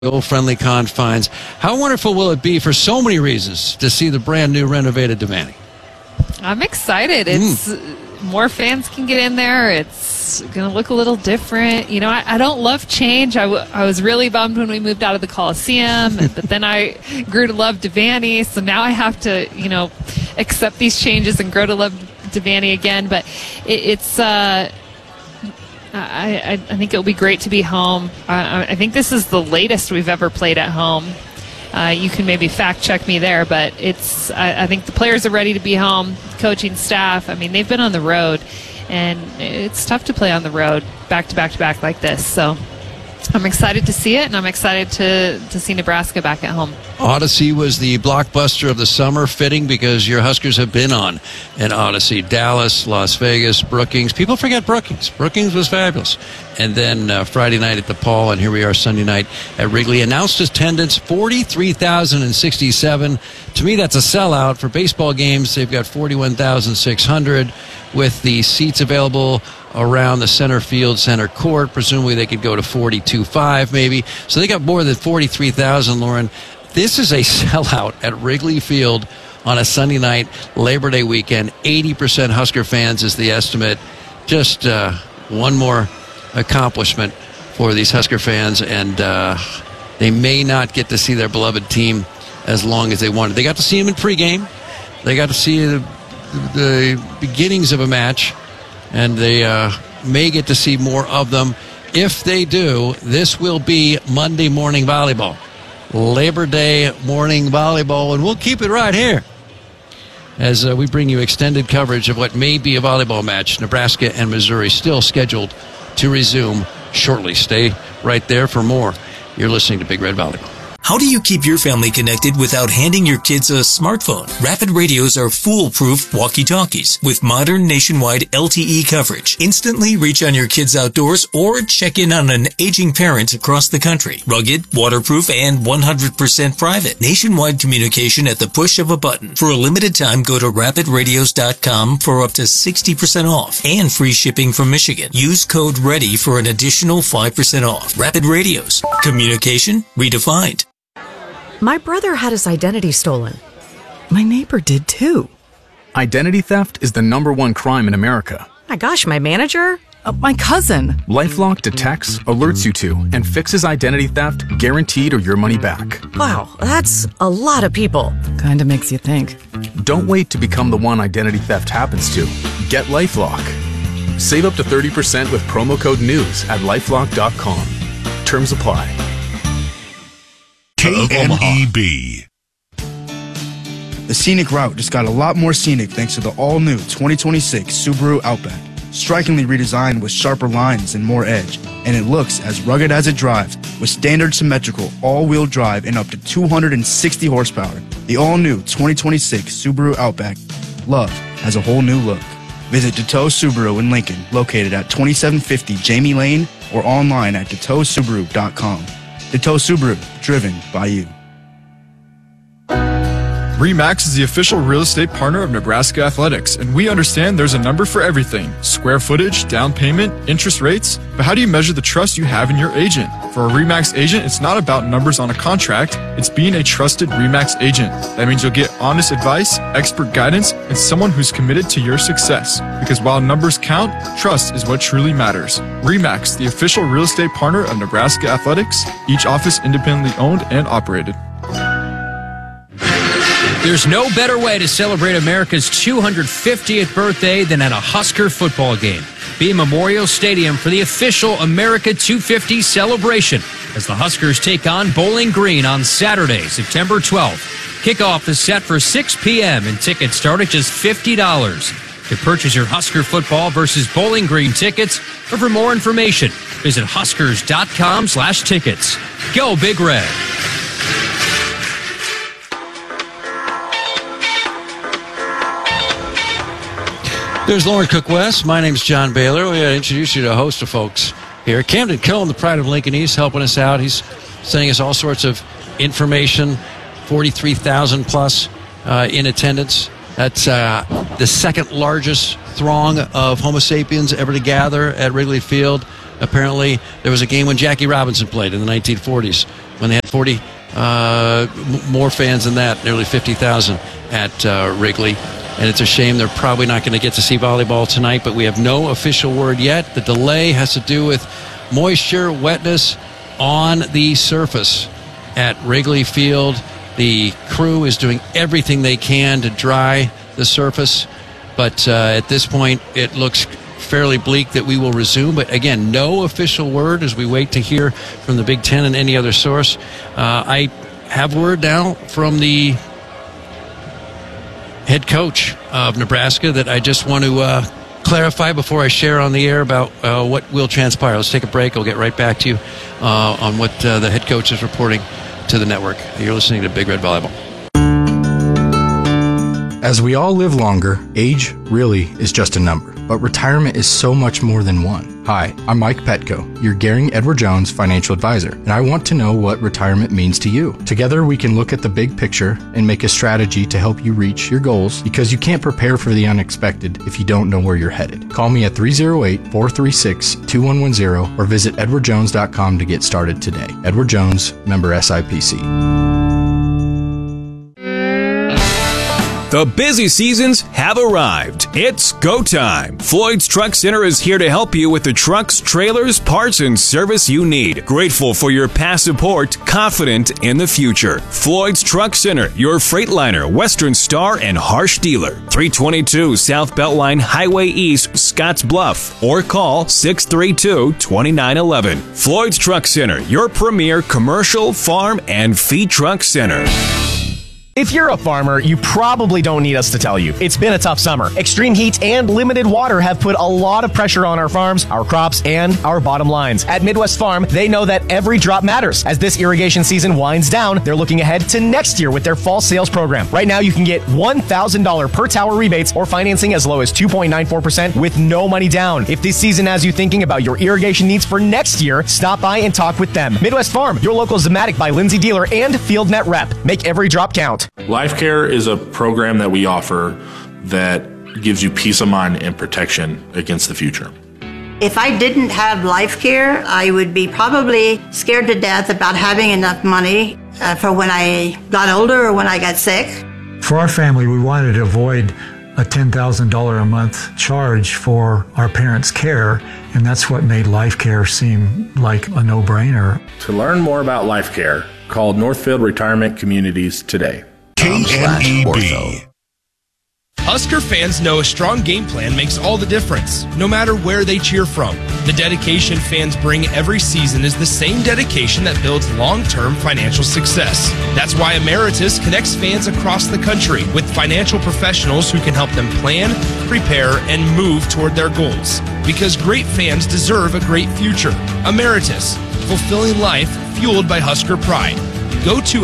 friendly confines. How wonderful will it be for so many reasons to see the brand new renovated Devaney? I'm excited. It's more fans can get in there. It's going to look a little different. You know, I don't love change. I was really bummed when we moved out of the Coliseum, but then I grew to love Devaney. So now I have to, accept these changes and grow to love Devaney again. But I think it'll be great to be home. I think this is the latest we've ever played at home. You can maybe fact check me there, but I think the players are ready to be home. Coaching staff, they've been on the road, and it's tough to play on the road back to back to back like this. So I'm excited to see it, and I'm excited to see Nebraska back at home. Odyssey was the blockbuster of the summer, fitting because your Huskers have been on an Odyssey. Dallas, Las Vegas, Brookings. People forget Brookings. Brookings was fabulous. And then Friday night at the Paul, and here we are Sunday night at Wrigley. Announced attendance, 43,067. To me, that's a sellout. For baseball games, they've got 41,600 with the seats available around the center field, center court. Presumably they could go to 42.5 maybe. So they got more than 43,000, Lauren. This is a sellout at Wrigley Field on a Sunday night, Labor Day weekend. 80% Husker fans is the estimate. Just one more accomplishment for these Husker fans, and they may not get to see their beloved team as long as they wanted. They got to see them in pregame. They got to see the beginnings of a match, and they may get to see more of them. If they do, this will be Monday morning volleyball. Labor Day morning volleyball, and we'll keep it right here as we bring you extended coverage of what may be a volleyball match. Nebraska and Missouri still scheduled to resume shortly. Stay right there for more. You're listening to Big Red Volleyball. How do you keep your family connected without handing your kids a smartphone? Rapid Radios are foolproof walkie-talkies with modern nationwide LTE coverage. Instantly reach on your kids outdoors or check in on an aging parent across the country. Rugged, waterproof, and 100% private. Nationwide communication at the push of a button. For a limited time, go to rapidradios.com for up to 60% off and free shipping from Michigan. Use code READY for an additional 5% off. Rapid Radios. Communication redefined. My brother had his identity stolen. My neighbor did too. Identity theft is the #1 crime in America. My gosh, my manager? My cousin. LifeLock detects, alerts you to, and fixes identity theft guaranteed or your money back. Wow, that's a lot of people. Kinda makes you think. Don't wait to become the one identity theft happens to. Get LifeLock. Save up to 30% with promo code NEWS at lifelock.com. Terms apply. KNEB. The scenic route just got a lot more scenic thanks to the all-new 2026 Subaru Outback. Strikingly redesigned with sharper lines and more edge, and it looks as rugged as it drives with standard symmetrical all-wheel drive and up to 260 horsepower. The all-new 2026 Subaru Outback. Love has a whole new look. Visit Deteau Subaru in Lincoln, located at 2750 Jamie Lane, or online at DeteauSubaru.com. Deteau Subaru, driven by you. RE/MAX is the official real estate partner of Nebraska Athletics, and we understand there's a number for everything. Square footage, down payment, interest rates. But how do you measure the trust you have in your agent? For a RE/MAX agent, it's not about numbers on a contract. It's being a trusted RE/MAX agent. That means you'll get honest advice, expert guidance, and someone who's committed to your success. Because while numbers count, trust is what truly matters. RE/MAX, the official real estate partner of Nebraska Athletics, each office independently owned and operated. There's no better way to celebrate America's 250th birthday than at a Husker football game. Be at Memorial Stadium for the official America 250 celebration as the Huskers take on Bowling Green on Saturday, September 12th. Kickoff is set for 6 p.m. and tickets start at just $50. To purchase your Husker football versus Bowling Green tickets, or for more information, visit huskers.com/tickets. Go Big Red. There's Lauren Cook-West. My name's John Baylor. We got to introduce you to a host of folks here. Camden Cohen, the pride of Lincoln East, helping us out. He's sending us all sorts of information. 43,000 plus in attendance. That's the second largest throng of Homo sapiens ever to gather at Wrigley Field. Apparently, there was a game when Jackie Robinson played in the 1940s when they had 40 more fans than that, nearly 50,000 at Wrigley. And it's a shame they're probably not going to get to see volleyball tonight, but we have no official word yet. The delay has to do with moisture, wetness on the surface at Wrigley Field. The crew is doing everything they can to dry the surface, but at this point it looks fairly bleak that we will resume. But again, no official word as we wait to hear from the Big Ten and any other source. I have word now from the head coach of Nebraska that I just want to clarify before I share on the air about what will transpire. Let's take a break. I'll get right back to you on what the head coach is reporting to the network. You're listening to Big Red Volleyball. As we all live longer, age really is just a number, but retirement is so much more than one. Hi, I'm Mike Petco, your Gehring Edward Jones financial advisor, and I want to know what retirement means to you. Together, we can look at the big picture and make a strategy to help you reach your goals, because you can't prepare for the unexpected if you don't know where you're headed. Call me at 308-436-2110 or visit edwardjones.com to get started today. Edward Jones, member SIPC. The busy seasons have arrived. It's go time. Floyd's Truck Center is here to help you with the trucks, trailers, parts, and service you need. Grateful for your past support, confident in the future. Floyd's Truck Center, your Freightliner, Western Star, and Harsh dealer. 322 South Beltline Highway East, Scotts Bluff. Or call 632-2911. Floyd's Truck Center, your premier commercial, farm, and feed truck center. If you're a farmer, you probably don't need us to tell you. It's been a tough summer. Extreme heat and limited water have put a lot of pressure on our farms, our crops, and our bottom lines. At Midwest Farm, they know that every drop matters. As this irrigation season winds down, they're looking ahead to next year with their fall sales program. Right now, you can get $1,000 per tower rebates or financing as low as 2.94% with no money down. If this season has you thinking about your irrigation needs for next year, stop by and talk with them. Midwest Farm, your local Zematic by Lindsay dealer and FieldNet rep. Make every drop count. LifeCare is a program that we offer that gives you peace of mind and protection against the future. If I didn't have LifeCare, I would be probably scared to death about having enough money for when I got older or when I got sick. For our family, we wanted to avoid a $10,000 a month charge for our parents' care, and that's what made LifeCare seem like a no-brainer. To learn more about LifeCare, call Northfield Retirement Communities today. KNEB. Husker fans know a strong game plan makes all the difference, no matter where they cheer from. The dedication fans bring every season is the same dedication that builds long-term financial success. That's why Emeritus connects fans across the country with financial professionals who can help them plan, prepare, and move toward their goals. Because great fans deserve a great future. Emeritus, fulfilling life fueled by Husker pride. Go to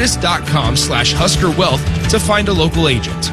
emeritus.com/HuskerWealth to find a local agent.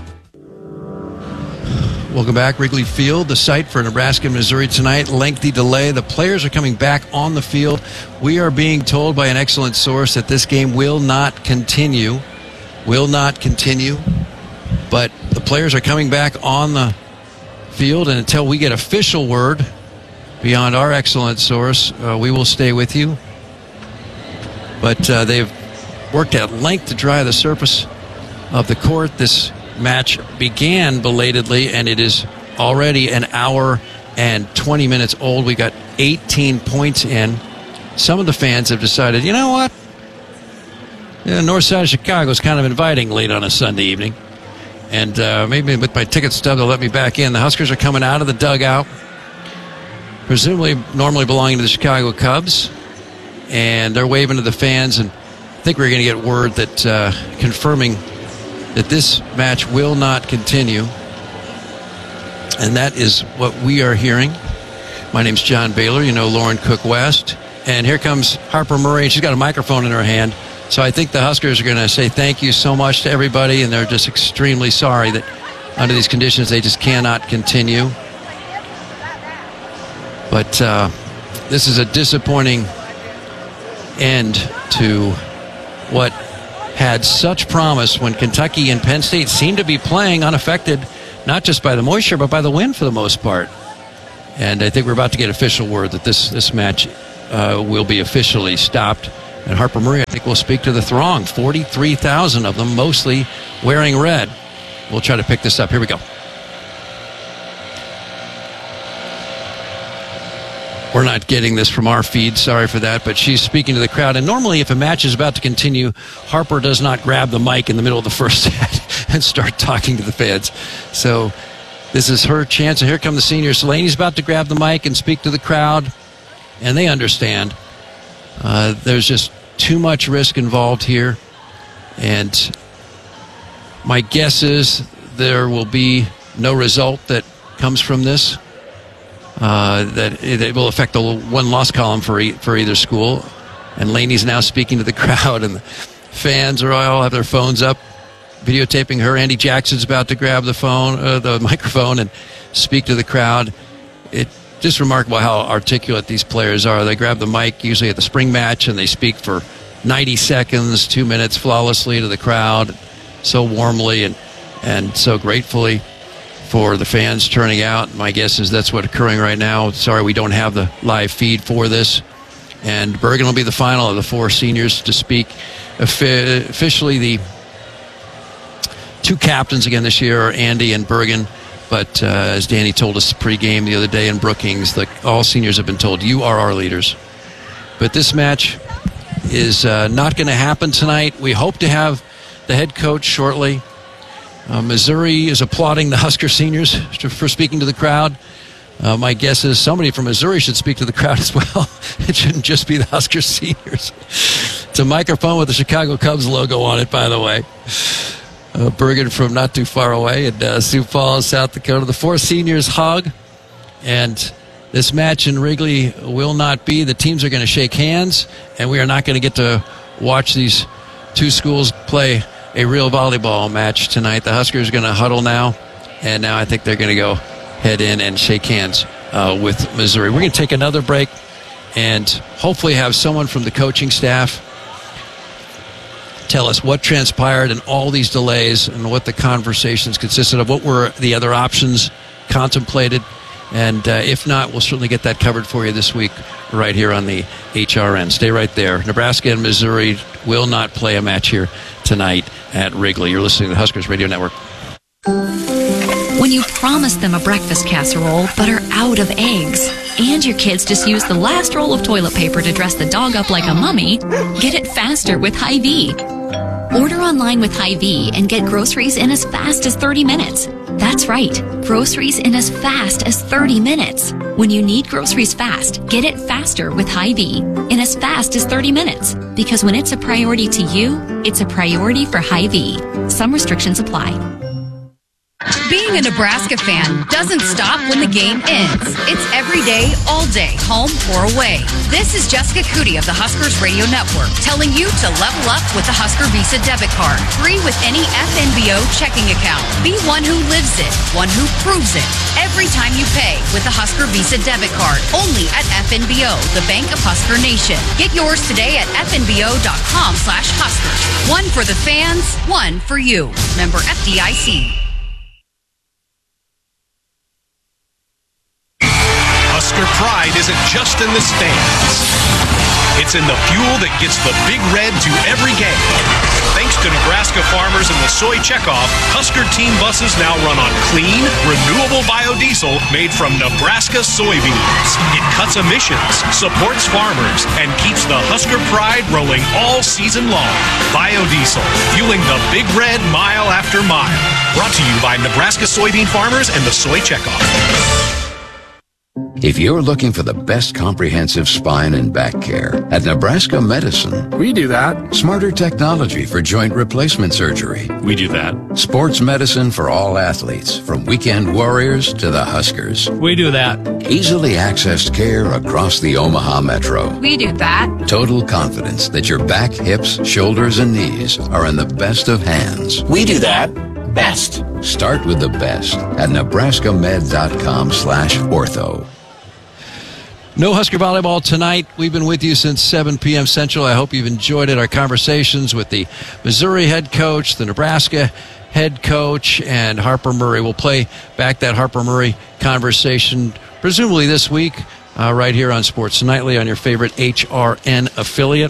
Welcome back. Wrigley Field, the site for Nebraska, Missouri tonight. Lengthy delay. The players are coming back on the field. We are being told by an excellent source that this game will not continue. Will not continue. But the players are coming back on the field, and until we get official word beyond our excellent source, we will stay with you. But they've worked at length to dry the surface of the court. This match began belatedly, and it is already an hour and 20 minutes old. We got 18 points in. Some of the fans have decided, you know what? The north side of Chicago is kind of inviting late on a Sunday evening. And maybe with my ticket stub, they'll let me back in. The Huskers are coming out of the dugout, presumably normally belonging to the Chicago Cubs. And they're waving to the fans, and I think we're going to get word that confirming that this match will not continue. And that is what we are hearing. My name's John Baylor. You know Lauren Cook West. And here comes Harper Murray, and she's got a microphone in her hand. So I think the Huskers are going to say thank you so much to everybody, and they're just extremely sorry that under these conditions they just cannot continue. But this is a disappointing end to what had such promise when Kentucky and Penn State seemed to be playing unaffected, not just by the moisture, but by the wind for the most part. And I think we're about to get official word that this match will be officially stopped. And Harper Murray, I think, will speak to the throng. 43,000 of them, mostly wearing red. We'll try to pick this up. Here we go. We're not getting this from our feed. Sorry for that. But she's speaking to the crowd. And normally, if a match is about to continue, Harper does not grab the mic in the middle of the first set and start talking to the fans. So this is her chance. And here come the seniors. Laney's about to grab the mic and speak to the crowd. And they understand. There's just too much risk involved here. And my guess is there will be no result that comes from this. That it will affect the one-loss column for either school. And Laney's now speaking to the crowd, and the fans all have their phones up, videotaping her. Andy Jackson's about to grab the microphone, and speak to the crowd. It's just remarkable how articulate these players are. They grab the mic usually at the spring match, and they speak for 90 seconds, 2 minutes flawlessly to the crowd, so warmly and so gratefully for the fans turning out. My guess is that's what's occurring right now. Sorry, we don't have the live feed for this. And Bergen will be the final of the 4 seniors to speak. Officially, the 2 captains again this year are Andy and Bergen. But as Danny told us pregame the other day in Brookings, all seniors have been told, you are our leaders. But this match is not going to happen tonight. We hope to have the head coach shortly. Missouri is applauding the Husker seniors for speaking to the crowd. My guess is somebody from Missouri should speak to the crowd as well. It shouldn't just be the Husker seniors. It's a microphone with the Chicago Cubs logo on it, by the way. Bergen from not too far away in Sioux Falls, South Dakota. The 4 seniors hug, and this match in Wrigley will not be. The teams are going to shake hands, and we are not going to get to watch these 2 schools play a real volleyball match tonight. The Huskers are going to huddle now, and now I think they're going to go head in and shake hands with Missouri. We're going to take another break and hopefully have someone from the coaching staff tell us what transpired in all these delays and what the conversations consisted of, what were the other options contemplated. And if not, we'll certainly get that covered for you this week right here on the HRN. Stay right there. Nebraska and Missouri will not play a match here tonight at Wrigley. You're listening to the Huskers Radio Network. When you promise them a breakfast casserole but are out of eggs, and your kids just use the last roll of toilet paper to dress the dog up like a mummy, get it faster with Hy-Vee. Order online with Hy-Vee and get groceries in as fast as 30 minutes. That's right, groceries in as fast as 30 minutes. When you need groceries fast, get it faster with Hy-Vee in as fast as 30 minutes. Because when it's a priority to you, it's a priority for Hy-Vee. Some restrictions apply. Being a Nebraska fan doesn't stop when the game ends. It's every day, all day, home or away. This is Jessica Cootie of the Huskers Radio Network telling you to level up with the Husker Visa debit card. Free with any FNBO checking account. Be one who lives it, one who proves it. Every time you pay with the Husker Visa debit card. Only at FNBO, the Bank of Husker Nation. Get yours today at fnbo.com/Huskers. One for the fans, one for you. Member FDIC. Husker pride isn't just in the stands. It's in the fuel that gets the Big Red to every game. Thanks to Nebraska farmers and the soy checkoff, Husker team buses now run on clean, renewable biodiesel made from Nebraska soybeans. It cuts emissions, supports farmers, and keeps the Husker pride rolling all season long. Biodiesel, fueling the Big Red mile after mile. Brought to you by Nebraska soybean farmers and the soy checkoff. If you're looking for the best comprehensive spine and back care, at Nebraska Medicine, we do that. Smarter technology for joint replacement surgery. We do that. Sports medicine for all athletes, from weekend warriors to the Huskers. We do that. Easily accessed care across the Omaha Metro. We do that. Total confidence that your back, hips, shoulders, and knees are in the best of hands. We do that. Best. Start with the best at nebraskamed.com/ortho. No Husker volleyball tonight. We've been with you since 7 p.m. Central. I hope you've enjoyed it. Our conversations with the Missouri head coach, the Nebraska head coach, and Harper Murray. We'll play back that Harper Murray conversation presumably this week right here on Sports Nightly on your favorite HRN affiliate.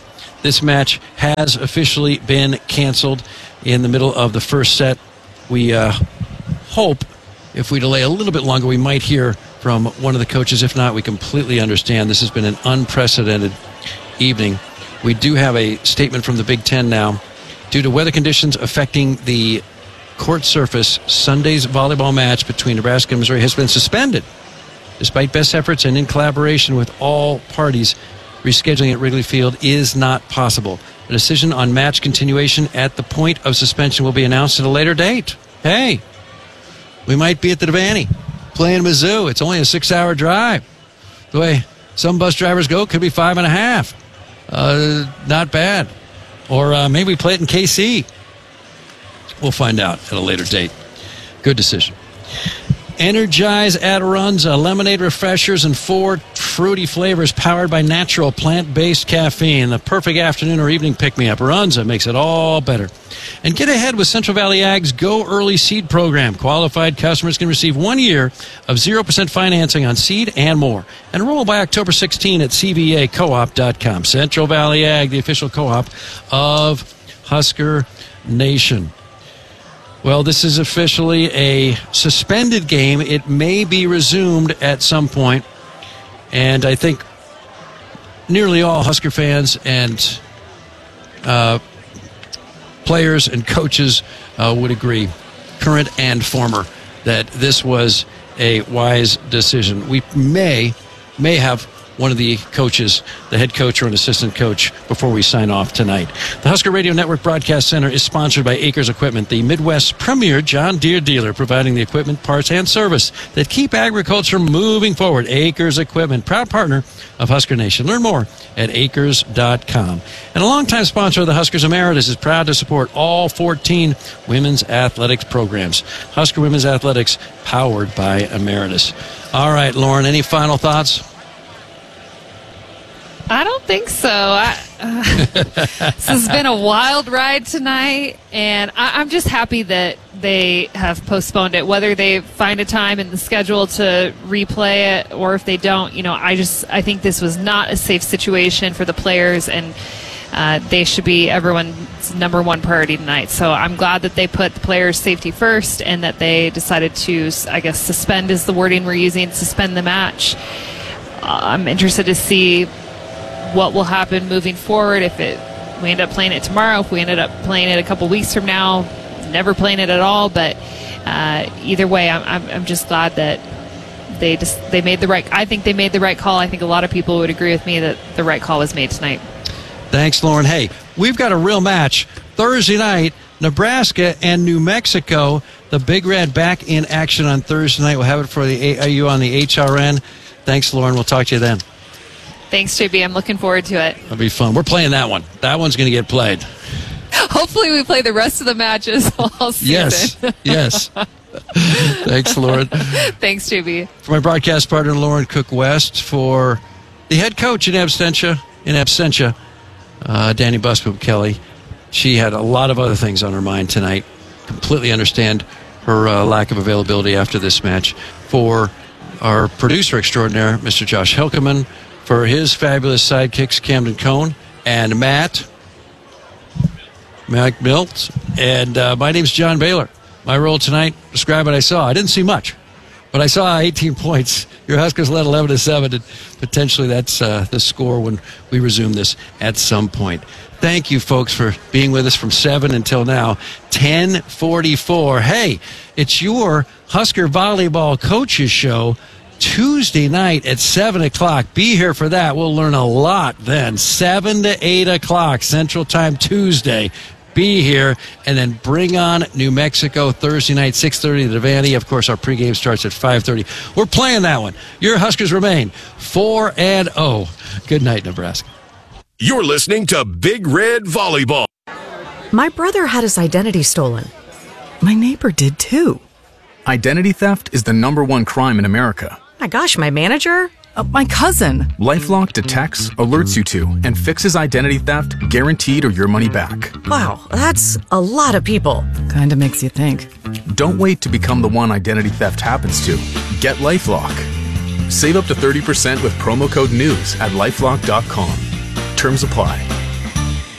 This match has officially been canceled in the middle of the first set. We hope if we delay a little bit longer, we might hear from one of the coaches. If not, we completely understand. This has been an unprecedented evening. We do have a statement from the Big Ten now. Due to weather conditions affecting the court surface, Sunday's volleyball match between Nebraska and Missouri has been suspended. Despite best efforts and in collaboration with all parties, rescheduling at Wrigley Field is not possible. A decision on match continuation at the point of suspension will be announced at a later date. Hey, we might be at the Devaney playing Mizzou. It's only a 6-hour drive. The way some bus drivers go, could be 5.5. Not bad. Or maybe we play it in KC. We'll find out at a later date. Good decision. Energize Adirondza, lemonade refreshers and 4 fruity flavors powered by natural plant-based caffeine. The perfect afternoon or evening pick-me-up. Adirondza makes it all better. And get ahead with Central Valley Ag's Go Early Seed program. Qualified customers can receive 1 year of 0% financing on seed and more. Enroll by October 16 at cvacoop.com. Central Valley Ag, the official co-op of Husker Nation. Well, this is officially a suspended game. It may be resumed at some point. And I think nearly all Husker fans and players and coaches would agree, current and former, that this was a wise decision. We may have one of the coaches, the head coach or an assistant coach, before we sign off tonight. The Husker Radio Network Broadcast Center is sponsored by Acres Equipment, the Midwest's premier John Deere dealer, providing the equipment, parts, and service that keep agriculture moving forward. Acres Equipment, proud partner of Husker Nation. Learn more at acres.com. And a longtime sponsor of the Huskers Emeritus is proud to support all 14 women's athletics programs. Husker Women's Athletics, powered by Emeritus. All right, Lauren, any final thoughts? I don't think so. This has been a wild ride tonight, and I'm just happy that they have postponed it. Whether they find a time in the schedule to replay it, or if they don't, I think this was not a safe situation for the players, and they should be everyone's number one priority tonight. So I'm glad that they put the players' safety first, and that they decided to, I guess, suspend is the wording we're using, suspend the match. I'm interested to see what will happen moving forward. If we end up playing it tomorrow, if we ended up playing it a couple weeks from now, never playing it at all. But either way, I'm just glad that they made the right. I think they made the right call. I think a lot of people would agree with me that the right call was made tonight. Thanks, Lauren. Hey, we've got a real match Thursday night. Nebraska and New Mexico. The Big Red back in action on Thursday night. We'll have it for the AIU on the HRN. Thanks, Lauren. We'll talk to you then. Thanks, JB. I'm looking forward to it. It'll be fun. We're playing that one. That one's going to get played. Hopefully we play the rest of the matches all season. Yes. Thanks, Lauren. Thanks, JB. For my broadcast partner, Lauren Cook-West, for the head coach in absentia, Danny Busboom Kelly. She had a lot of other things on her mind tonight. Completely understand her lack of availability after this match. For our producer extraordinaire, Mr. Josh Hilkeman, for his fabulous sidekicks, Camden Cohn and Matt Miltz. And my name's John Baylor. My role tonight, describe what I saw. I didn't see much, but I saw 18 points. Your Huskers led 11-7, and potentially that's the score when we resume this at some point. Thank you, folks, for being with us from 7 until now, 10:44. Hey, it's your Husker Volleyball Coaches Show, Tuesday night at 7 o'clock. Be here for that. We'll learn a lot then. 7 to 8 o'clock Central Time Tuesday. Be here, and then bring on New Mexico Thursday night, 6:30 at the Devaney. Of course, our pregame starts at 5:30. We're playing that one. Your Huskers remain 4-0. Good night, Nebraska. You're listening to Big Red Volleyball. My brother had his identity stolen. My neighbor did too. Identity theft is the #1 crime in America. My gosh, my manager? My cousin. LifeLock detects, alerts you to, and fixes identity theft guaranteed or your money back. Wow, that's a lot of people. Kinda makes you think. Don't wait to become the one identity theft happens to. Get LifeLock. Save up to 30% with promo code NEWS at LifeLock.com. Terms apply.